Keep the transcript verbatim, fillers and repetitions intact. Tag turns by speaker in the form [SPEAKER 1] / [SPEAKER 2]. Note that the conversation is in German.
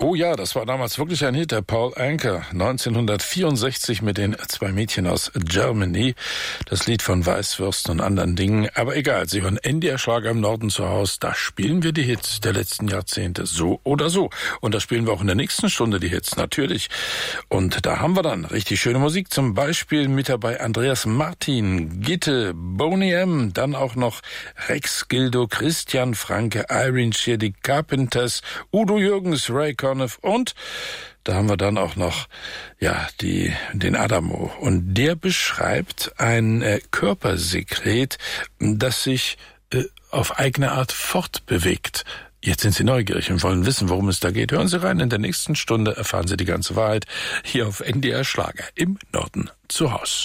[SPEAKER 1] Oh ja, das war damals wirklich ein Hit, der Paul Anka, neunzehnhundertvierundsechzig mit den zwei Mädchen aus Germany. Das Lied von Weißwürsten und anderen Dingen. Aber egal, Sie hören N D R-Schlager im Norden zu Hause. Da spielen wir die Hits der letzten Jahrzehnte so oder so. Und da spielen wir auch in der nächsten Stunde die Hits, natürlich. Und da haben wir dann richtig schöne Musik. Zum Beispiel mit dabei Andreas Martin, Gitte, Boney M., dann auch noch Rex Gildo, Christian Franke, Irene Shear, die Carpenters, Udo Jürgens, Ray Conniff und da haben wir dann auch noch ja die den Adamo und der beschreibt ein äh, Körpersekret, das sich äh, auf eigene Art fortbewegt. Jetzt sind Sie neugierig und wollen wissen, worum es da geht. Hören Sie rein, in der nächsten Stunde erfahren Sie die ganze Wahrheit hier auf N D R Schlager im Norden zu Haus.